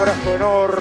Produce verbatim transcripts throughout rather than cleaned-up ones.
Abrazo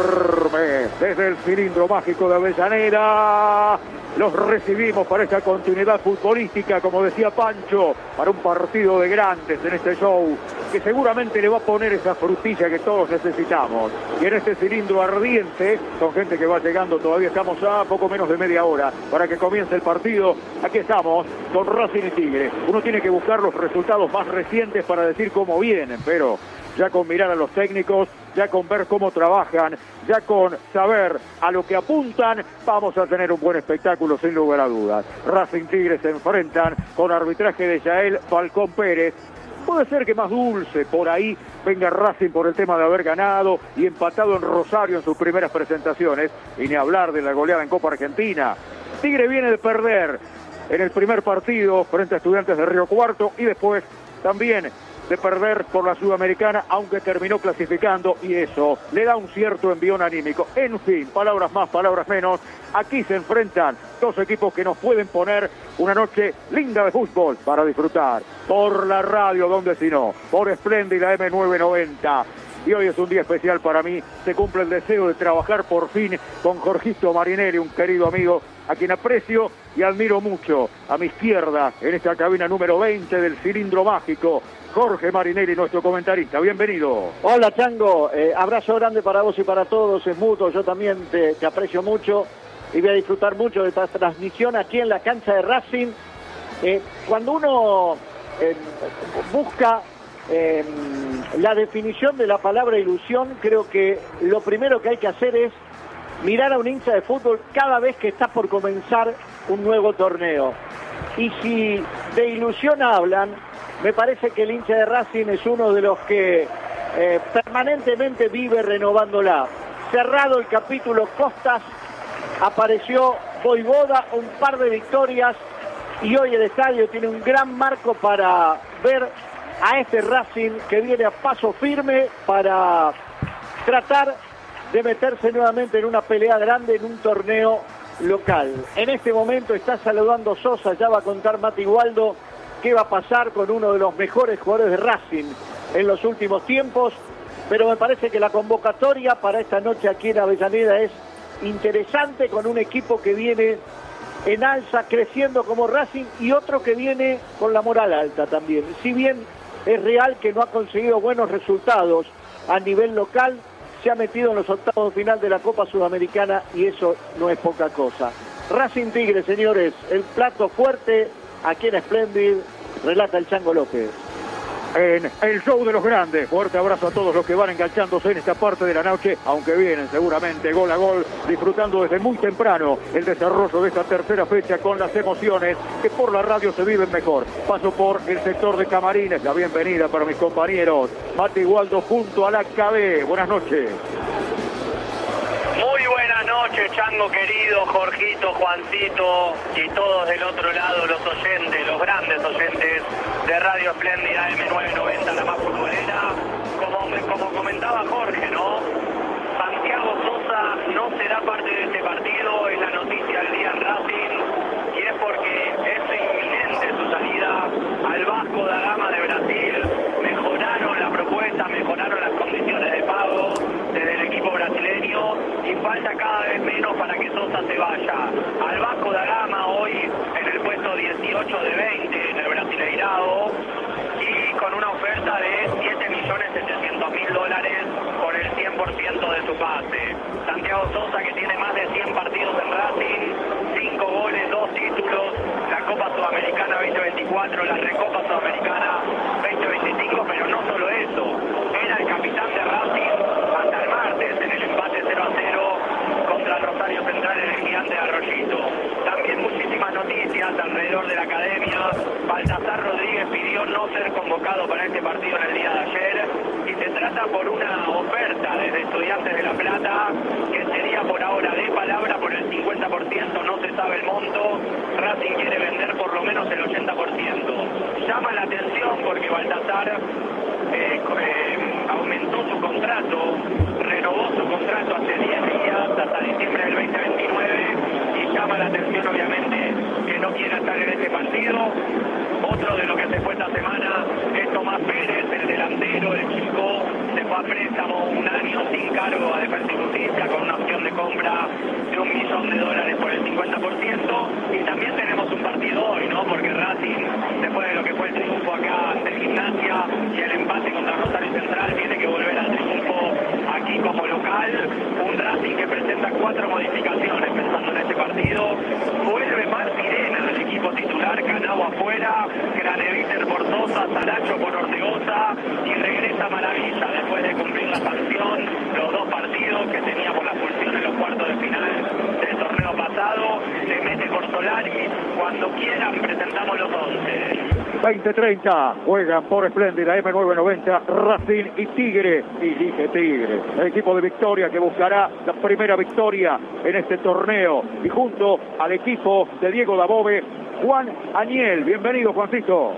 enorme desde el cilindro mágico de Avellaneda. Los recibimos para esta continuidad futbolística, como decía Pancho, para un partido de grandes en este show, que seguramente le va a poner esa frutilla que todos necesitamos. Y en este cilindro ardiente, con gente que va llegando, todavía estamos a poco menos de media hora para que comience el partido. Aquí estamos con Racing y Tigre. Uno tiene que buscar los resultados más recientes para decir cómo vienen, pero ya con mirar a los técnicos, ya con ver cómo trabajan, ya con saber a lo que apuntan, vamos a tener un buen espectáculo sin lugar a dudas. Racing Tigre se enfrentan con arbitraje de Yael Falcón Pérez. Puede ser que más dulce por ahí venga Racing por el tema de haber ganado y empatado en Rosario en sus primeras presentaciones, y ni hablar de la goleada en Copa Argentina. Tigre viene de perder en el primer partido frente a Estudiantes de Río Cuarto y después también de perder por la Sudamericana, aunque terminó clasificando, y eso le da un cierto envión anímico. En fin, palabras más, palabras menos, aquí se enfrentan dos equipos que nos pueden poner una noche linda de fútbol para disfrutar. Por la radio, donde si no, por Espléndida eme novecientos noventa. Y hoy es un día especial para mí, se cumple el deseo de trabajar por fin con Jorgito Marinelli, un querido amigo a quien aprecio y admiro mucho. A mi izquierda, en esta cabina número veinte del cilindro mágico, Jorge Marinelli, nuestro comentarista. Bienvenido. Hola, Chango. Eh, abrazo grande para vos y para todos. Es mutuo. Yo también te, te aprecio mucho y voy a disfrutar mucho de esta transmisión aquí en la cancha de Racing. Eh, cuando uno eh, busca eh, la definición de la palabra ilusión, creo que lo primero que hay que hacer es mirar a un hincha de fútbol cada vez que está por comenzar un nuevo torneo. Y si de ilusión hablan, me parece que el hincha de Racing es uno de los que eh, permanentemente vive renovándola. Cerrado el capítulo Costas, apareció Voivoda, un par de victorias, y hoy el estadio tiene un gran marco para ver a este Racing que viene a paso firme para tratar de meterse nuevamente en una pelea grande en un torneo local. En este momento está saludando Sosa, ya va a contar Mati Waldo qué va a pasar con uno de los mejores jugadores de Racing en los últimos tiempos, pero me parece que la convocatoria para esta noche aquí en Avellaneda es interesante, con un equipo que viene en alza, creciendo como Racing, y otro que viene con la moral alta también. Si bien es real que no ha conseguido buenos resultados a nivel local, se ha metido en los octavos de final de la Copa Sudamericana y eso no es poca cosa. Racing Tigre, señores, el plato fuerte aquí en Splendid, relata el Chango López. En el show de los grandes, fuerte abrazo a todos los que van enganchándose en esta parte de la noche, aunque vienen seguramente gol a gol, disfrutando desde muy temprano el desarrollo de esta tercera fecha con las emociones que por la radio se viven mejor. Paso por el sector de camarines, la bienvenida para mis compañeros Mati Waldo junto a la K B. Buenas noches. Muy buenas noches, Chango querido, Jorgito, Juancito y todos del otro lado, los oyentes, los grandes oyentes de Radio Espléndida eme novecientos noventa, la más futbolera. Como, como comentaba Jorge, ¿no? Santiago Sosa no será parte de este partido, es la noticia del día en Racing, y es porque es inminente su salida al Vasco da Gama de Brasil. Mejoraron la propuesta, mejoraron las condiciones de pago desde el equipo brasileño, y falta cada vez menos para que Sosa se vaya al Vasco da Gama, hoy en el puesto dieciocho de veinte en el Brasileirao, y con una oferta de siete millones setecientos mil dólares por el cien por ciento de su pase. Santiago Sosa, que tiene más de cien partidos en Racing, cinco goles, dos títulos, la Copa Sudamericana veinte veinticuatro, la Recopa Sudamericana veinte veinticinco, pero no solo eso, era el capitán de Racing hasta el martes en el empate cero a cero contra Rosario Central en el Gigante de Arroyito. También muchísimas noticias alrededor de la academia. Baltasar Rodríguez pidió no ser convocado para este partido en el día de ayer, y se trata por una oferta desde Estudiantes de La Plata, que sería por ahora de palabra por el cincuenta por ciento, no se sabe el monto. Racing quiere vender por lo menos el ochenta por ciento. Llama la atención porque Baltasar eh, eh, aumentó su contrato, renovó su contrato hace diez días hasta diciembre del veinte veintinueve, y llama la atención obviamente que no quiera estar en este partido. Otro de lo que se fue esta semana es Tomás Pérez, el delantero, el chico se fue a préstamo un año sin cargo a Defensa y Justicia con una opción de compra de un millón de dólares por el cincuenta por ciento. Y también tenemos un partido hoy, ¿no? Porque Racing, después de lo que fue el triunfo acá ante Gimnasia y el empate contra Rosario Central, tiene que volver al triunfo aquí como local. Un Racing que presenta cuatro modificaciones pensando en este partido. Vuelve Martirena al equipo titular, Canao afuera, Graneviter por Sosa, Saracho por Ortegoza y regresa Maravilla después de cumplir la sanción, los dos partidos que tenía por la expulsión en los cuartos de final del torneo pasado. Se mete por Solari, cuando quieran presentamos los once. veinte treinta, juegan por Espléndida, eme nueve noventa, Racing y Tigre, y dije Tigre, el equipo de Victoria que buscará la primera victoria en este torneo, y junto al equipo de Diego Dabove, Juan Añel. Bienvenido, Juancito.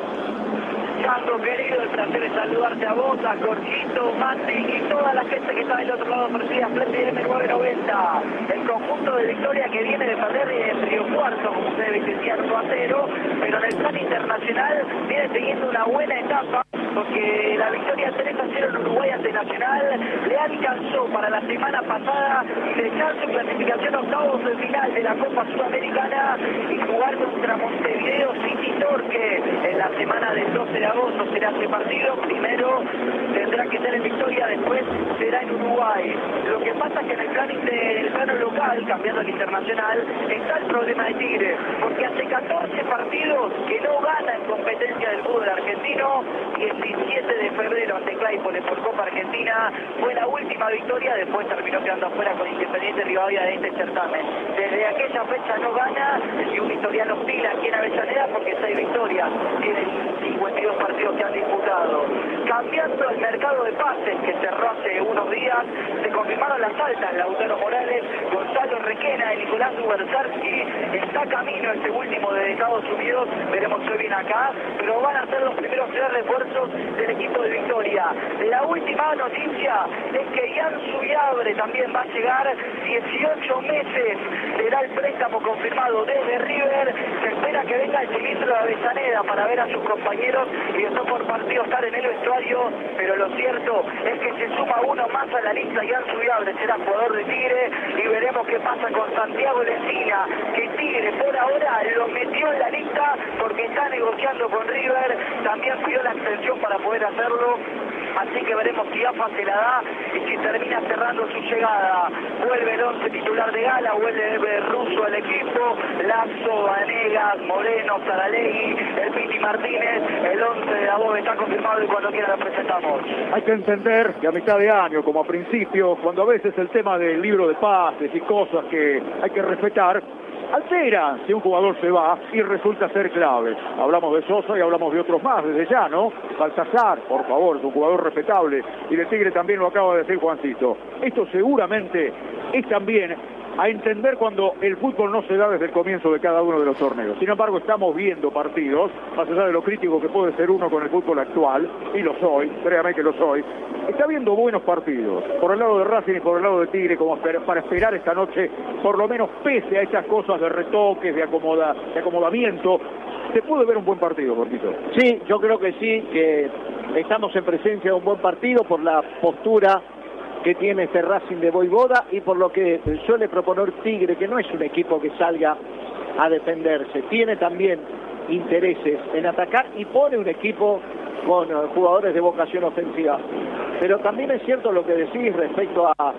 Sandro, querido, el placer es saludarte a vos, a Jorgito, Mati y toda la gente que está del otro lado perdida, Espléndida eme nueve noventa. El conjunto de Victoria que viene de perder en Río Cuarto, como ustedes decían, uno a cero, pero en el plan internacional viene teniendo una buena etapa, porque la victoria tres a cero en Uruguay ante Nacional le alcanzó para la semana pasada ingresar su clasificación a octavos de final de la Copa Sudamericana y jugar contra Montevideo City Torque en la semana del doce de agosto. Será ese partido, primero tendrá que ser en Victoria, después será en Uruguay. Lo que pasa es que en el, plan, en el plano local, cambiando al internacional, está el problema de Tigre, porque hace catorce partidos que no gana en competencia del fútbol argentino. Diecisiete de febrero ante Claypole por Copa Argentina fue la última victoria, después terminó quedando afuera con Independiente Rivadavia de este certamen. Desde aquella fecha no gana y un historial hostil aquí en Avellaneda, porque seis victorias tienen cincuenta y dos partidos que han disputado. Cambiando el mercado de pases que cerró hace unos días, se confirmaron las altas. Lautaro Morales, Gonzalo Requena y Nicolás Duberzarsky está camino este último de Estados Unidos, veremos si hoy viene acá, pero van a ser los primeros tres refuerzos del equipo de Victoria. La última noticia es que Ian Subiabre también va a llegar, dieciocho meses será el préstamo confirmado desde River. Se espera que venga el cilindro de Avellaneda para ver a sus compañeros y después por partido estar en el vestuario, pero lo cierto es que se suma uno más a la lista. Ian Subiabre será jugador de Tigre y veremos qué pasa con Santiago Lencina, que Tigre por ahora lo metió en la lista porque está negociando con River, también pidió la extensión para poder hacerlo, así que veremos si A F A se la da y si termina cerrando su llegada. Vuelve el once titular de Gala, vuelve Russo al equipo, Lazo, Vanegas, Moreno, Saralegui, el Piti Martínez, el once de Dabove está confirmado y cuando quiera lo presentamos. Hay que entender que a mitad de año, como a principio, cuando a veces el tema del libro de pases y cosas que hay que respetar, altera si un jugador se va y resulta ser clave. Hablamos de Sosa y hablamos de otros más desde ya, ¿no? Baltasar, por favor, es un jugador respetable, y de Tigre también lo acaba de decir Juancito. Esto seguramente es también a entender cuando el fútbol no se da desde el comienzo de cada uno de los torneos. Sin embargo, estamos viendo partidos, más allá de lo crítico que puede ser uno con el fútbol actual, y lo soy, créame que lo soy, está viendo buenos partidos, por el lado de Racing y por el lado de Tigre, como para esperar esta noche, por lo menos pese a estas cosas de retoques, de, acomoda, de acomodamiento, se puede ver un buen partido, Jorgito. Sí, yo creo que sí, que estamos en presencia de un buen partido por la postura que tiene este Racing de Voivoda y por lo que suele proponer Tigre, que no es un equipo que salga a defenderse, tiene también intereses en atacar y pone un equipo con uh, jugadores de vocación ofensiva. Pero también es cierto lo que decís respecto a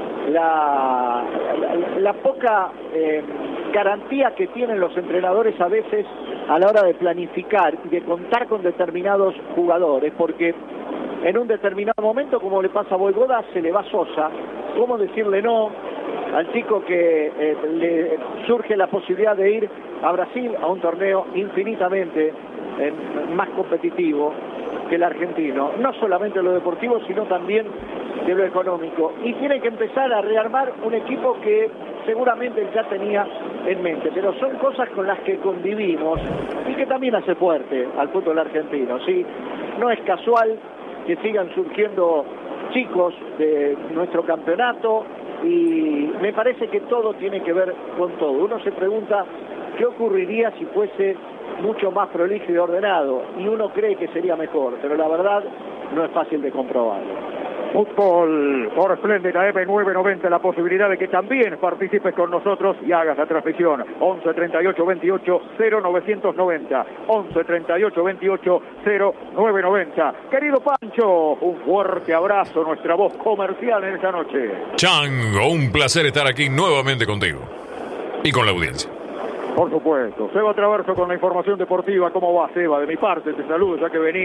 la, la, la poca eh, garantía que tienen los entrenadores a veces a la hora de planificar y de contar con determinados jugadores, porque en un determinado momento, como le pasa a Voivoda, se le va Sosa. ¿Cómo decirle no al chico que eh, le surge la posibilidad de ir a Brasil a un torneo infinitamente eh, más competitivo que el argentino? No solamente lo deportivo, sino también de lo económico. Y tiene que empezar a rearmar un equipo que seguramente él ya tenía en mente. Pero son cosas con las que convivimos y que también hace fuerte al fútbol argentino, ¿sí? No es casual que sigan surgiendo chicos de nuestro campeonato y me parece que todo tiene que ver con todo. Uno se pregunta qué ocurriría si fuese mucho más prolijo y ordenado y uno cree que sería mejor, pero la verdad no es fácil de comprobarlo. Fútbol por Splendid eme novecientos noventa, la posibilidad de que también participes con nosotros y hagas la transmisión. once treinta y ocho veintiocho cero novecientos noventa, once treinta y ocho veintiocho cero novecientos noventa. Querido Pancho, un fuerte abrazo, nuestra voz comercial en esta noche. Chango, un placer estar aquí nuevamente contigo y con la audiencia. Por supuesto. Seba Traverso con la información deportiva. ¿Cómo va, Seba? De mi parte te saludo, ya que venís.